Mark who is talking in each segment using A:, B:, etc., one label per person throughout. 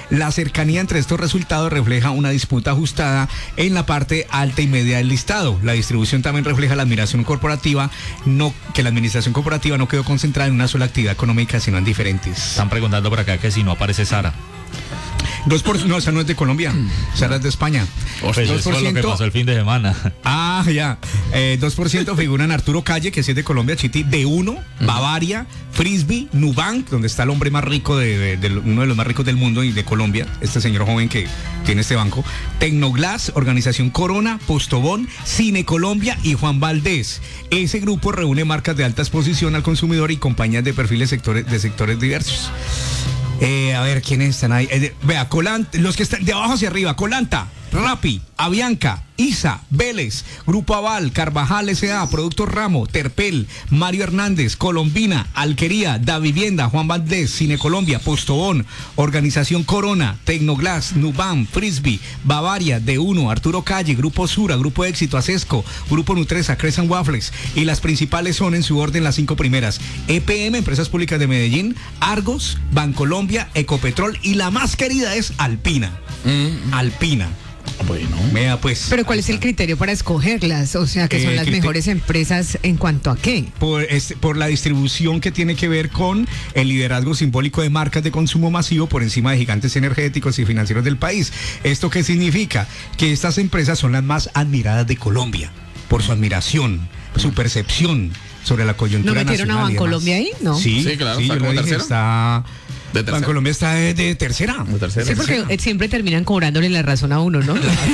A: La cercanía entre estos resultados refleja una disputa ajustada en la parte alta y media del listado. La distribución también refleja la admiración corporativa, que la administración corporativa no quedó concentrada en una sola actividad económica, sino en diferentes.
B: Están preguntando por acá que si no aparece Sara.
A: No, esa no es de Colombia, Sara es de España.
B: Pues eso fue lo que pasó el fin de semana.
A: Ah, ya. 2% figuran Arturo Calle, que sí es de Colombia, Chiti, D1, Bavaria, Frisbee, Nubank, donde está el hombre más rico uno de los más ricos del mundo y de Colombia, este señor joven que tiene este banco, Tecnoglass, Organización Corona, Postobón, Cine Colombia y Juan Valdés. Ese grupo reúne marcas de alta exposición al consumidor y compañías de perfiles de sectores diversos. A ver, ¿quiénes están ahí? Vea, Colanta, los que están de abajo hacia arriba: Colanta, Rappi, Avianca, ISA, Vélez, Grupo Aval, Carvajal S.A., Productos Ramo, Terpel, Mario Hernández, Colombina, Alquería, Da Vivienda, Juan Valdés, Cine Colombia, Postobón, Organización Corona, Tecnoglass, Nubank, Frisbee, Bavaria, D1, Arturo Calle, Grupo Sura, Grupo Éxito, Acesco, Grupo Nutresa, Crescent Waffles, y las principales son en su orden las 5 primeras: EPM, Empresas Públicas de Medellín, Argos, Bancolombia, Ecopetrol, y la más querida es Alpina. Alpina.
C: Bueno.
A: Vea pues.
D: Pero ¿cuál es el criterio para escogerlas? O sea, que son las mejores empresas ¿en cuanto a qué?
A: Por la distribución que tiene que ver con el liderazgo simbólico de marcas de consumo masivo por encima de gigantes energéticos y financieros del país. ¿Esto qué significa? Que estas empresas son las más admiradas de Colombia, por su admiración, su percepción sobre la coyuntura nacional.
D: ¿No metieron a Bancolombia ahí? ¿No?
A: Sí,
C: claro.
A: Sí, yo lo dije, está...
C: ¿De tercera?
A: Bancolombia está de tercera.
C: De tercera.
D: Sí, porque siempre terminan cobrándole la razón a uno, ¿no?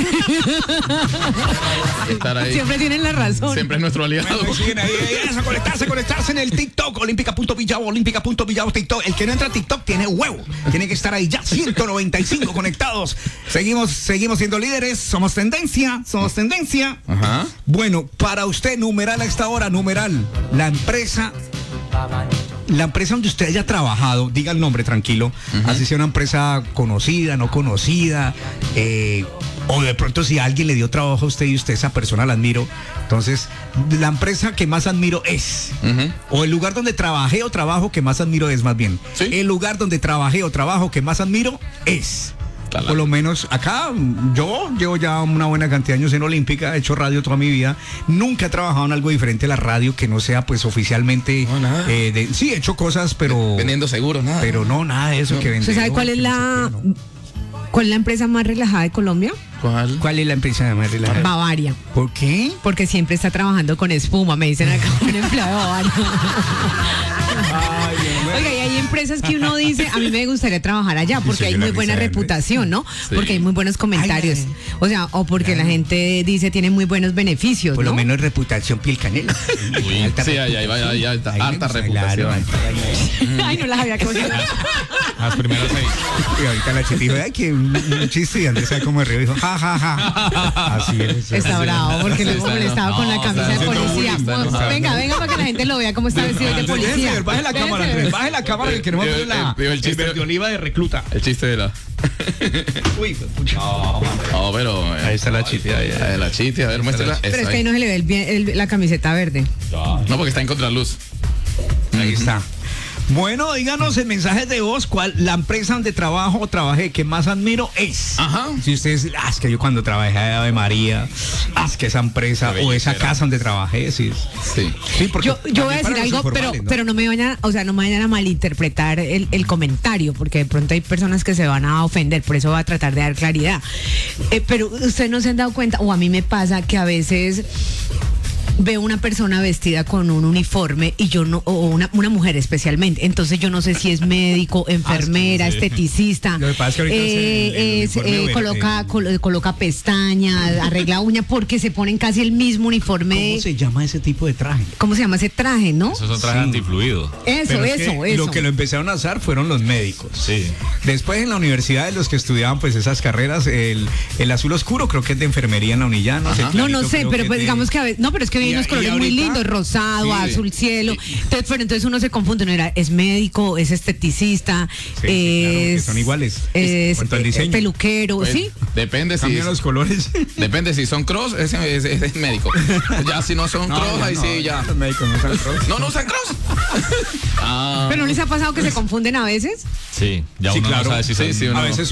C: Estar ahí.
D: Siempre tienen la razón.
C: Siempre es nuestro aliado.
A: Bueno, siguen ahí, a conectarse en el TikTok, olímpica.villavo, TikTok. El que no entra a TikTok tiene huevo. Tiene que estar ahí ya, 195 conectados. Seguimos siendo líderes, somos tendencia.
C: Ajá.
A: Bueno, para usted, numeral a esta hora, la empresa donde usted haya trabajado, diga el nombre tranquilo, así sea una empresa conocida, no conocida, o de pronto si alguien le dio trabajo a usted y usted esa persona la admiro, entonces la empresa que más admiro es, o el lugar donde trabajé o trabajo que más admiro es, más bien,
C: ¿sí?
A: El lugar donde trabajé o trabajo que más admiro es. Por lo menos acá, yo llevo ya una buena cantidad de años en Olímpica, he hecho radio toda mi vida, nunca he trabajado en algo diferente a la radio que no sea pues oficialmente.
C: No, nada.
A: Sí, he hecho cosas, pero...
C: Vendiendo seguros, nada.
A: Pero no, nada de eso que vende.
D: ¿Usted sabe cuál es cuál es la empresa más relajada de Colombia?
A: ¿Cuál es la empresa más relajada?
D: Bavaria.
A: ¿Por qué?
D: Porque siempre está trabajando con espuma, me dicen acá un empleado de Bavaria.
A: Ay,
D: Oiga, y hay empresas que uno dice, a mí me gustaría trabajar allá porque hay muy buena reputación, ¿no?
C: Sí.
D: Porque hay muy buenos comentarios. O sea, o porque la gente dice tiene muy buenos beneficios,
A: por
D: ¿no?
A: lo menos reputación piel canela.
C: Sí, ahí alta reputación.
D: Ay, no las había cogido.
B: Las primeras 6.
A: Y ahorita la chita dijo, ay, que un chiste, y Andrés sabe como de río, dijo, ja, ja, ja. Así es.
D: Está bravo porque luego molestaba con la camisa de policía. Venga, para que la gente lo vea cómo está vestido de policía.
A: Baje la cámara, Andrés, baje la cámara que queremos ver el chiste de oliva de recluta.
C: El chiste de la...
A: Uy, pucha.
C: No, pero...
A: Ahí está la chiste.
C: La chiste, a ver, muéstrala.
D: Pero es que ahí no se le ve la camiseta verde.
C: No, porque está en contraluz.
A: Ahí está. Bueno, díganos en mensajes de voz la empresa donde trabajo o trabajé que más admiro es.
C: Ajá.
A: Si ustedes, es que yo cuando trabajé de Ave María, es que esa empresa o esa casa donde trabajé, sí. Sí, porque
D: yo voy a decir algo, pero no me vayan, no me vayan a malinterpretar el comentario, porque de pronto hay personas que se van a ofender, por eso voy a tratar de dar claridad. Pero ustedes no se han dado cuenta, o a mí me pasa que a veces veo una persona vestida con un uniforme y yo no, o una mujer especialmente, entonces yo no sé si es médico, enfermera, esteticista,
A: lo que pasa es que ahorita
D: coloca pestañas, arregla uña, porque se ponen casi el mismo uniforme.
A: ¿Cómo se llama ese tipo de traje?
D: ¿Cómo se llama ese traje, no?
B: Esos son trajes antifluidos.
D: Eso.
A: Lo que lo empezaron a usar fueron los médicos.
B: Sí.
A: Después en la universidad, de los que estudiaban pues esas carreras, el azul oscuro creo que es de enfermería en la Unilla, no sé.
D: No sé, pero pues digamos que a veces, no, pero es que hay unos colores muy lindos, rosado, azul cielo. Entonces uno se confunde, es médico, es esteticista,
A: claro, que son iguales.
D: Es peluquero,
C: pues,
D: ¿sí?
C: Depende si
A: cambian los colores.
C: Depende si son cross, es médico. Ya si no son cross, ahí sí ya.
A: Los médicos no usan cross.
C: No usan cross.
D: Pero ¿no les ha pasado que se confunden a veces?
B: Sí, ya uno
A: claro.
B: no sabe si
C: Sí,
B: son
C: uno-
A: A veces